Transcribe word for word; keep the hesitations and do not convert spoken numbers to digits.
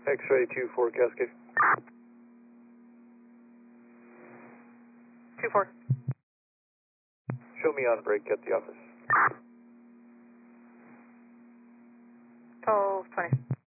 X-ray two four Cascade. two four. Show me on break at the office. twelve twenty.